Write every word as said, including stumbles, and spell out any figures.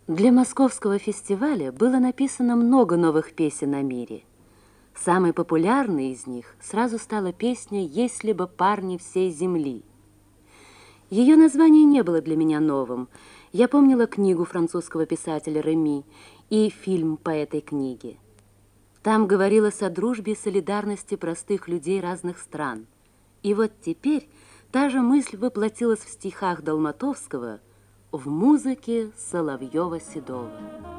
Для московского фестиваля было написано много новых песен о мире. Самой популярной из них сразу стала песня «Если бы парни всей земли». Ее название не было для меня новым. Я помнила книгу французского писателя Реми и фильм по этой книге. Там говорилось о дружбе и солидарности простых людей разных стран. И вот теперь та же мысль воплотилась в стихах Долматовского, в музыке Соловьева-Седова.